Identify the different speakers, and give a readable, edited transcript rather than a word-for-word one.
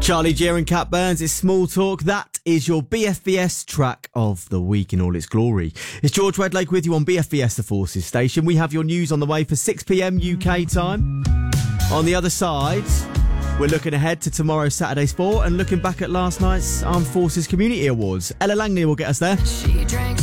Speaker 1: Charlie Gear and Cat Burns, it's Small Talk. That is your BFBS track of the week in all its glory. It's George Redlake with you on BFBS, the Forces station. We have your news on the way for 6 p.m. UK time. On the other side, we're looking ahead to tomorrow's Saturday Sport and looking back at last night's Armed Forces Community Awards. Ella Langley will get us there.
Speaker 2: She drank